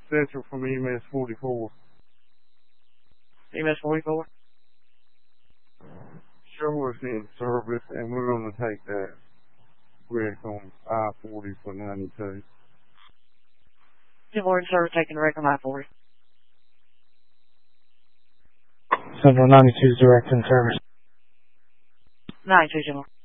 Central from EMS 44. EMS 44? Sure, it's in service, and we're going to take that wreck on I-40 for 92. We're in service taking the wreck on I-40. Central 92 is direct in service. 92, General.